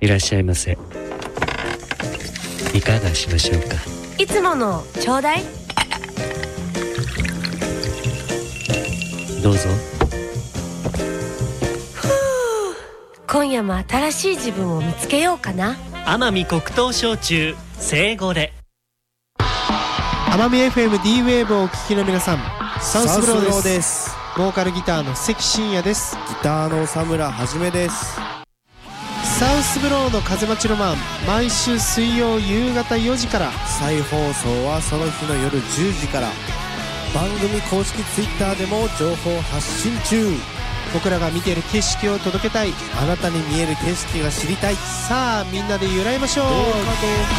いらっしゃいませ。いかがしましょうか。 いつものちょうだい。 どうぞ。 今夜も新しい自分を見つけようかな。 奄美黒糖焼酎生ゴレ。 奄美 FM D-Wave をお聞きの皆さん、サウスブローです。ボーカルギターの関真也です。 ギターの佐村はじめです。 サウスブローの風待ちロマン、毎週水曜夕方4時から、 再放送はその日の夜10時から。番組公式ツイッターでも情報発信中。 僕らが見ている景色を届けたい、 あなたに見える景色が知りたい。 さあみんなで揺らいましょう。